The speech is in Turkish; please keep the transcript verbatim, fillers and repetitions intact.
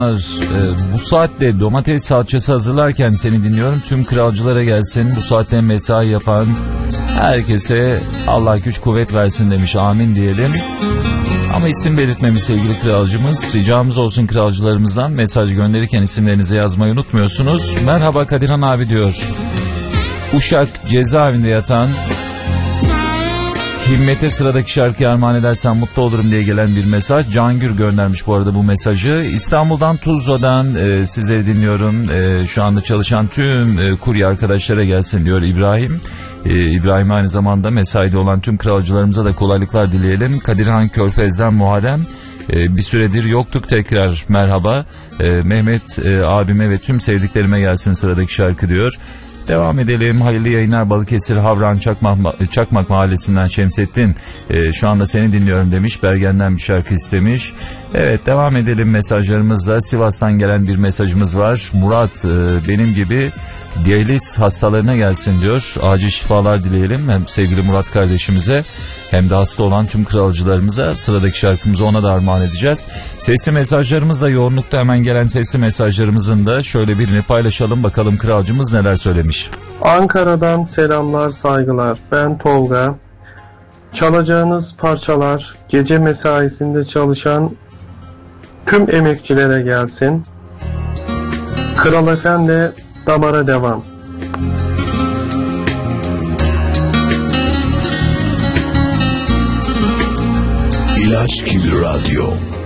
Bu saatte domates salçası hazırlarken seni dinliyorum. Tüm kralcılara gelsin. Bu saatte mesai yapan herkese Allah güç kuvvet versin demiş. Amin diyelim. Ama isim belirtmemiz sevgili kralcımız. Ricamız olsun kralcılarımızdan, mesaj gönderirken isimlerinizi yazmayı unutmuyorsunuz. Merhaba Kadirhan abi diyor. Uşak cezaevinde yatan Himmet'e sıradaki şarkıyı armağan edersen mutlu olurum diye gelen bir mesaj. Cangür göndermiş bu arada bu mesajı. İstanbul'dan, Tuzla'dan e, sizleri dinliyorum. E, şu anda çalışan tüm e, kurye arkadaşlara gelsin diyor İbrahim. E, İbrahim aynı zamanda mesaide olan tüm kralcılarımıza da kolaylıklar dileyelim. Kadirhan Körfez'den Muharrem. E, bir süredir yoktuk, tekrar merhaba. E, Mehmet e, abime ve tüm sevdiklerime gelsin sıradaki şarkı diyor. Devam edelim. Hayırlı yayınlar. Balıkesir Havran Çakmak, Çakmak Mahallesi'nden Şemsettin. Ee, şu anda seni dinliyorum demiş. Bergen'den bir şarkı istemiş. Evet, devam edelim mesajlarımızla. Sivas'tan gelen bir mesajımız var. Murat e, benim gibi diyaliz hastalarına gelsin diyor. Acil şifalar dileyelim. Hem sevgili Murat kardeşimize hem de hasta olan tüm kralcılarımıza. Sıradaki şarkımızı ona da armağan edeceğiz. Sesli mesajlarımızla yoğunlukta hemen gelen sesli mesajlarımızın da şöyle birini paylaşalım. Bakalım kralcımız neler söylemiş. Ankara'dan selamlar, saygılar. Ben Tolga. Çalacağınız parçalar gece mesaisinde çalışan tüm emekçilere gelsin. Kral Efendi, damara devam. İlaç gibi radyo.